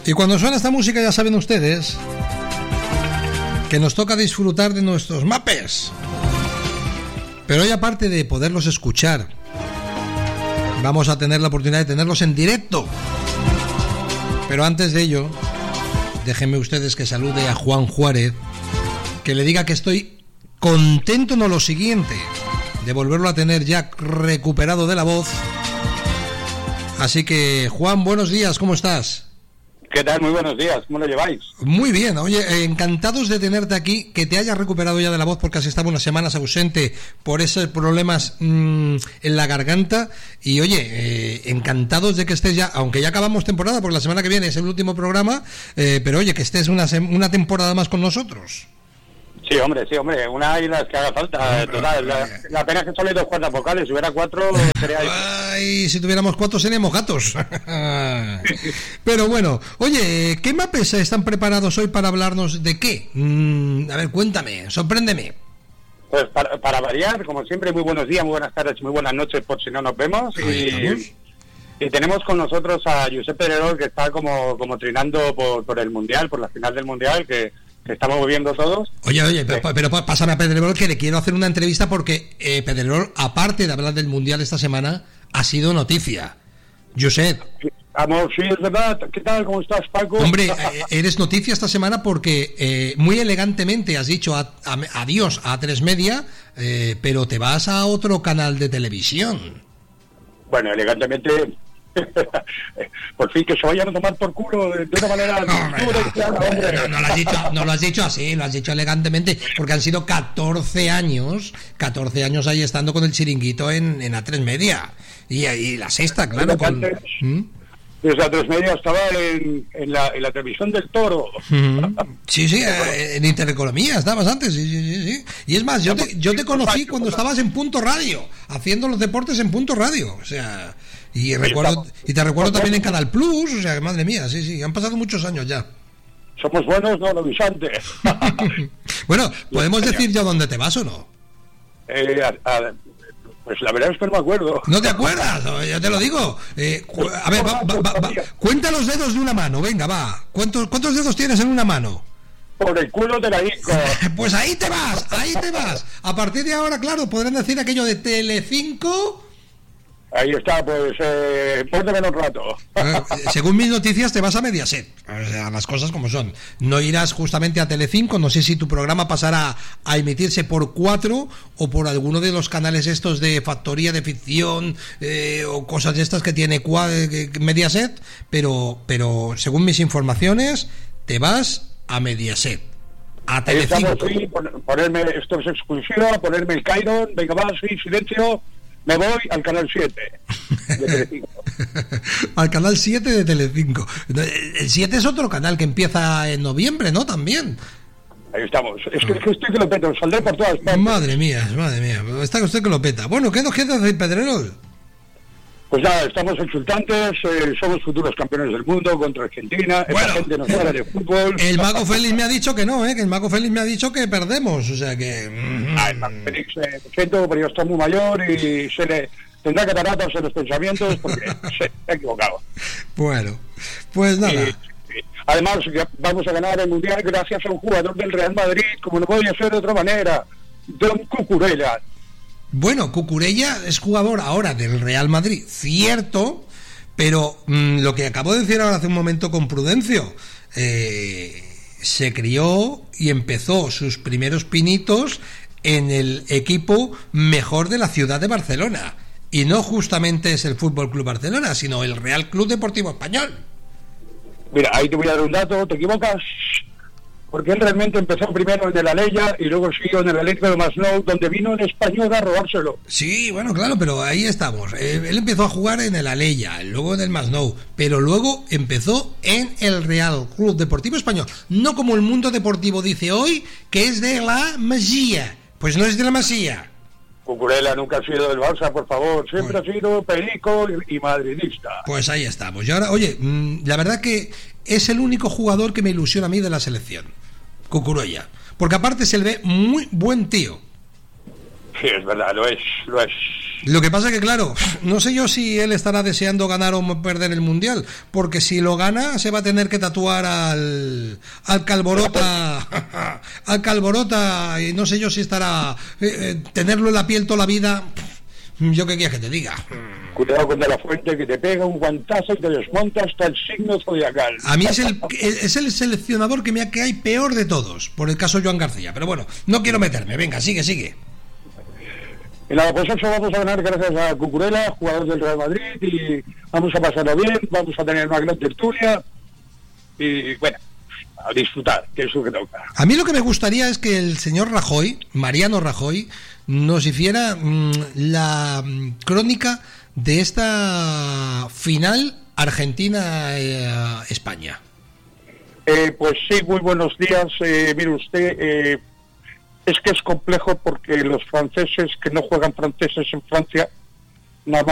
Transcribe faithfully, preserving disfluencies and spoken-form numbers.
Y cuando suena esta música ya saben ustedes que nos toca disfrutar de nuestros mapes. Pero hoy, aparte de poderlos escuchar, vamos a tener la oportunidad de tenerlos en directo. Pero antes de ello, déjenme ustedes que salude a Juan Juárez, que le diga que estoy contento, no lo siguiente, de volverlo a tener ya recuperado de la voz. Así que, Juan, buenos días, ¿cómo estás? ¿Qué tal? Muy buenos días, ¿cómo lo lleváis? Muy bien, oye, encantados de tenerte aquí, que te hayas recuperado ya de la voz porque has estado unas semanas ausente por esos problemas mmm, en la garganta y oye, eh, encantados de que estés ya, aunque ya acabamos temporada porque la semana que viene es el último programa, eh, pero oye, que estés una, una temporada más con nosotros. Sí, hombre, sí, hombre, una y las que haga falta, total, la, la pena es que solo hay dos cuerdas vocales, si hubiera cuatro sería... Ay, si tuviéramos cuatro seríamos gatos. Pero bueno, oye, ¿qué mapes están preparados hoy para hablarnos de qué? Mm, a ver, cuéntame, sorpréndeme. Pues para, para variar, como siempre, muy buenos días, muy buenas tardes y muy buenas noches por si no nos vemos. Y, y tenemos con nosotros a Josep Pedrerol, que está como, como trinando por, por el Mundial, por la final del Mundial, que... estamos viendo todos. Oye, oye, pero, pero pásame a Pedrerol, que le quiero hacer una entrevista porque eh, Pedrerol, aparte de hablar del Mundial esta semana, ha sido noticia. Josep. Amor, sí, es verdad. ¿Qué tal? ¿Cómo estás, Paco? Hombre, eh, eres noticia esta semana porque eh, muy elegantemente has dicho a, a, adiós a A tres Media, eh, pero te vas a otro canal de televisión. Bueno, elegantemente... por fin que se vayan a tomar por culo de, de una manera no, hombre, no, clara, hombre. No, no, lo has dicho, no lo has dicho así, lo has dicho elegantemente porque han sido catorce años catorce años ahí estando con el chiringuito en, en A tres Media y, y la sexta, claro, con... ¿Mm? Desde A tres Media estaba en, en, la, en la televisión del Toro. Mm-hmm. Sí, sí, en Intereconomía estabas antes, sí, sí, sí, sí. Y es más, yo te, yo te conocí cuando estabas en Punto Radio, haciendo los deportes en Punto Radio, o sea... Y recuerdo y te recuerdo también en Canal Plus, o sea, madre mía, sí, sí, han pasado muchos años ya. Somos buenos, no, no, Vicente. Bueno, ¿podemos decir ya dónde te vas o no? Eh, a, a, pues la verdad es que no me acuerdo. ¿No te acuerdas? Ya te lo digo. Eh, a ver, va, va, va, va. Cuenta los dedos de una mano, venga, va. ¿Cuántos, cuántos dedos tienes en una mano? Por el culo de la hija. Pues ahí te vas, ahí te vas. A partir de ahora, claro, podrán decir aquello de Telecinco... Ahí está, pues, eh, ponte menos rato. Eh, según mis noticias, te vas a Mediaset. O sea, las cosas como son. No irás justamente a Telecinco. No sé si tu programa pasará a emitirse por cuatro o por alguno de los canales estos de factoría de ficción eh, o cosas de estas que tiene Mediaset. Pero, pero según mis informaciones, te vas a Mediaset. A Telecinco. Estamos, sí, ponerme, esto es exclusiva, ponerme el Cairo, venga, va, sí, silencio. Me voy al canal siete de Telecinco. Al canal siete de Telecinco. El siete es otro canal que empieza en noviembre, ¿no? También. Ahí estamos. Es que, es que estoy que lo peta, saldré por todas partes. Madre mía, madre mía. Está usted que lo peta. Bueno, ¿qué nos queda hacer, Pedrerol? Pues nada, estamos exultantes, eh, somos futuros campeones del mundo contra Argentina, bueno, esta gente nos habla de fútbol. El Mago Félix me ha dicho que no, ¿eh? Que el Mago Félix me ha dicho que perdemos, o sea que... Ah, el Mago Félix, eh, lo siento, pero yo estoy muy mayor y se le tendrá cataratas en los pensamientos porque se ha equivocado. Bueno, pues nada. Y, y, además, vamos a ganar el Mundial gracias a un jugador del Real Madrid, como no podía ser de otra manera, Don Cucurella. Bueno, Cucurella es jugador ahora del Real Madrid, cierto, pero mmm, lo que acabo de decir ahora hace un momento con Prudencio, eh, se crió y empezó sus primeros pinitos en el equipo mejor de la ciudad de Barcelona, y no justamente es el Fútbol Club Barcelona, sino el Real Club Deportivo Español. Mira, ahí te voy a dar un dato, te equivocas, porque él realmente empezó primero en el Aleya y luego siguió en el Atlético de Masnou, donde vino el Español a robárselo. Sí, bueno, claro, pero ahí estamos. Eh, él empezó a jugar en el Aleya, luego en el Masnou, pero luego empezó en el Real Club Deportivo Español. No como el mundo deportivo dice hoy, que es de la Masía. Pues no es de la Masía. Cucurella nunca ha sido del Barça, por favor. Siempre bueno. ha sido perico y, y madridista. Pues ahí estamos. Y ahora, oye, mmm, la verdad que es el único jugador que me ilusiona a mí de la selección, Cucurella. Porque aparte se le ve muy buen tío. Sí, es verdad, lo es, lo es. Lo que pasa que, claro, no sé yo si él estará deseando ganar o perder el Mundial, porque si lo gana se va a tener que tatuar al al Calborota, al Calborota, y no sé yo si estará eh, eh, tenerlo en la piel toda la vida. Yo qué quieres que te diga. Cuidado con De La Fuente, que te pega un guantazo y te desmonta hasta el signo zodiacal. A mí es el es el seleccionador que me cae peor de todos, por el caso Joan García, pero bueno, no quiero meterme. Venga, sigue, sigue. Y nada, pues eso vamos a ganar gracias a Cucurella, jugador del Real Madrid, y vamos a pasarlo bien, vamos a tener una gran tertulia, y bueno, a disfrutar, que es lo que toca. A mí lo que me gustaría es que el señor Rajoy, Mariano Rajoy, nos hiciera mmm, la mmm, crónica de esta final Argentina-España. Eh, pues sí, muy buenos días. Eh, mire usted, eh, es que es complejo porque los franceses que no juegan franceses en Francia